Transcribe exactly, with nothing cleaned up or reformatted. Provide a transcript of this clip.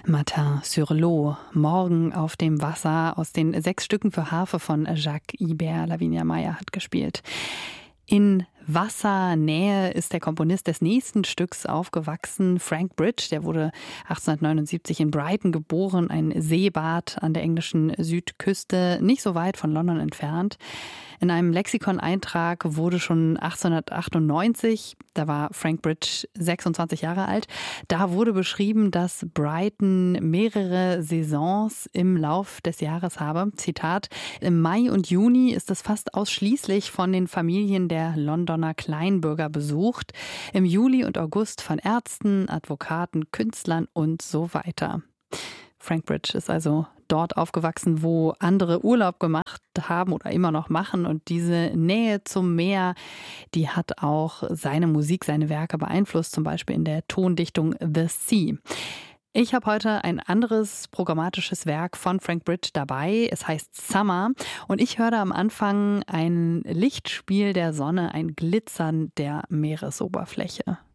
Matin sur l'eau, Morgen auf dem Wasser, aus den sechs Stücken für Harfe von Jacques Ibert. Lavinia Meier hat gespielt. In Wassernähe ist der Komponist des nächsten Stücks aufgewachsen. Frank Bridge, der wurde achtzehnhundertneunundsiebzig in Brighton geboren, ein Seebad an der englischen Südküste, nicht so weit von London entfernt. In einem Lexikon-Eintrag wurde schon achtzehnhundertachtundneunzig, da war Frank Bridge sechsundzwanzig Jahre alt, da wurde beschrieben, dass Brighton mehrere Saisons im Lauf des Jahres habe. Zitat: Im Mai und Juni ist es fast ausschließlich von den Familien der Londoner Kleinbürger besucht. Im Juli und August von Ärzten, Advokaten, Künstlern und so weiter. Frank Bridge ist also dort aufgewachsen, wo andere Urlaub gemacht haben oder immer noch machen. Und diese Nähe zum Meer, die hat auch seine Musik, seine Werke beeinflusst, zum Beispiel in der Tondichtung The Sea. Ich habe heute ein anderes programmatisches Werk von Frank Bridge dabei. Es heißt Summer und ich höre am Anfang ein Lichtspiel der Sonne, ein Glitzern der Meeresoberfläche.